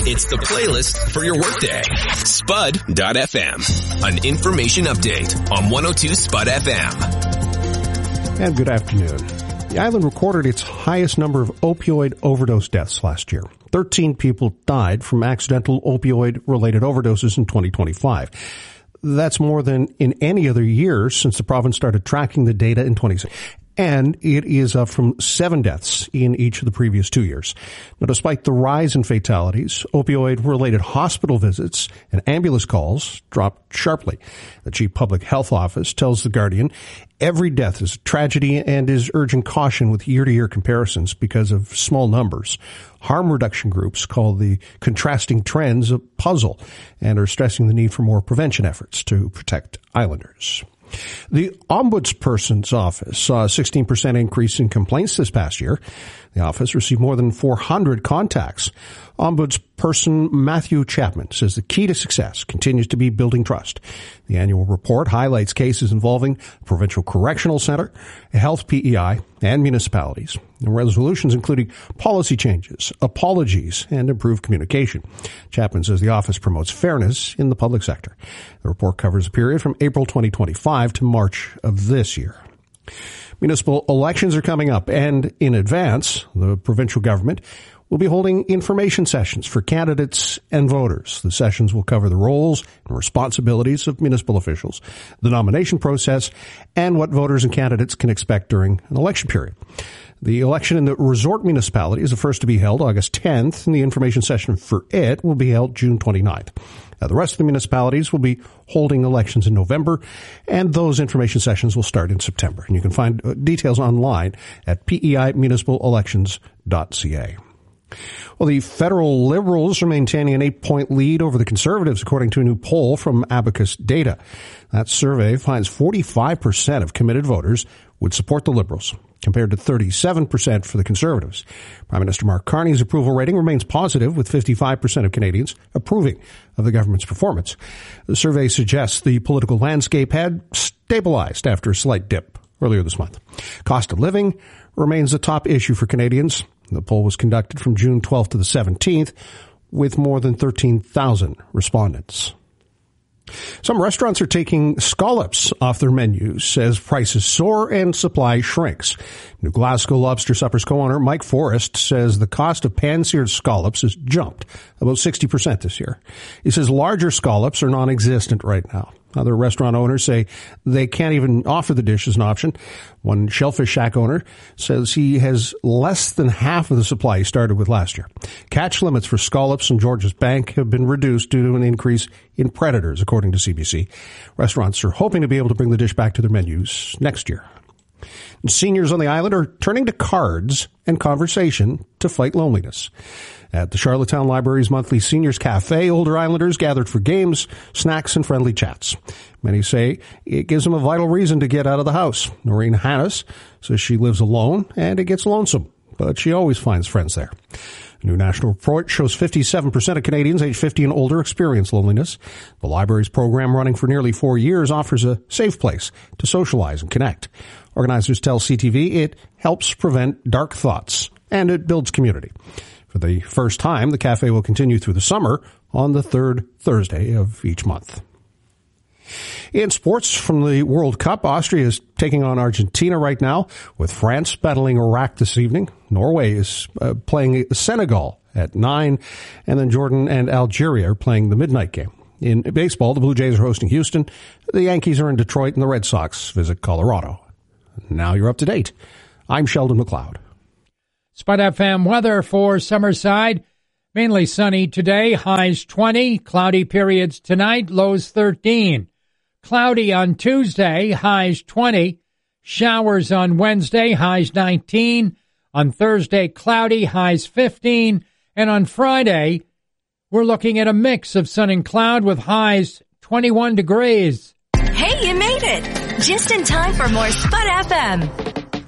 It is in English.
It's the playlist for your workday. Spud.fm. An information update on 102 Spud FM. And good afternoon. The island recorded its highest number of opioid overdose deaths last year. 13 people died from accidental opioid-related overdoses in 2025. That's more than in any other year since the province started tracking the data in 2016. And it is up from 7 deaths in each of the previous 2 years. Now, despite the rise in fatalities, opioid-related hospital visits and ambulance calls dropped sharply. The Chief Public Health Office tells The Guardian every death is a tragedy and is urging caution with year-to-year comparisons because of small numbers. Harm reduction groups call the contrasting trends a puzzle and are stressing the need for more prevention efforts to protect islanders. The Ombudsperson's Office saw a 16% increase in complaints this past year. The office received more than 400 contacts. Ombudsperson Matthew Chapman says the key to success continues to be building trust. The annual report highlights cases involving the Provincial Correctional Centre, Health PEI, and municipalities. And resolutions including policy changes, apologies, and improved communication. Chapman says the office promotes fairness in the public sector. The report covers a period from April 2025 to March of this year. Municipal elections are coming up, and in advance, the provincial government will be holding information sessions for candidates and voters. The sessions will cover the roles and responsibilities of municipal officials, the nomination process, and what voters and candidates can expect during an election period. The election in the resort municipality is the first to be held August 10th, and the information session for it will be held June 29th. The rest of the municipalities will be holding elections in November, and those information sessions will start in September. And you can find details online at peimunicipalections.ca. Well, the federal Liberals are maintaining an 8-point lead over the Conservatives, according to a new poll from Abacus Data. That survey finds 45% of committed voters would support the Liberals, compared to 37% for the Conservatives. Prime Minister Mark Carney's approval rating remains positive, with 55% of Canadians approving of the government's performance. The survey suggests the political landscape had stabilized after a slight dip earlier this month. Cost of living remains a top issue for Canadians. The poll was conducted from June 12th to the 17th, with more than 13,000 respondents. Some restaurants are taking scallops off their menus as prices soar and supply shrinks. New Glasgow Lobster Suppers co-owner Mike Forrest says the cost of pan-seared scallops has jumped about 60% this year. He says larger scallops are non-existent right now. Other restaurant owners say they can't even offer the dish as an option. One Shellfish Shack owner says he has less than half of the supply he started with last year. Catch limits for scallops in George's Bank have been reduced due to an increase in predators, according to CBC. Restaurants are hoping to be able to bring the dish back to their menus next year. And seniors on the island are turning to cards and conversation to fight loneliness. At the Charlottetown Library's monthly Seniors Cafe, older islanders gathered for games, snacks, and friendly chats. Many say it gives them a vital reason to get out of the house. Noreen Hannes says she lives alone and it gets lonesome, but she always finds friends there. A new national report shows 57% of Canadians aged 50 and older experience loneliness. The library's program, running for nearly 4 years, offers a safe place to socialize and connect. Organizers tell CTV it helps prevent dark thoughts and it builds community. For the first time, the cafe will continue through the summer on the third Thursday of each month. In sports from the World Cup, Austria is taking on Argentina right now, with France battling Iraq this evening. Norway is playing Senegal at 9, and then Jordan and Algeria are playing the midnight game. In baseball, the Blue Jays are hosting Houston, the Yankees are in Detroit, and the Red Sox visit Colorado. Now you're up to date. I'm Sheldon McLeod. Spud FM weather for Summerside. Mainly sunny today, highs 20. Cloudy periods tonight, lows 13. Cloudy on Tuesday, highs 20. Showers on Wednesday, highs 19. On Thursday, cloudy, highs 15. And on Friday, we're looking at a mix of sun and cloud with highs 21 degrees. Hey, you made it! Just in time for more Spud FM.